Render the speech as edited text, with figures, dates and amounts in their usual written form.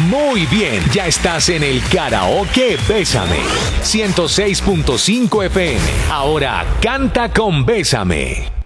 Muy bien, ya estás en el karaoke Bésame. 106.5 FM. Ahora canta con Bésame.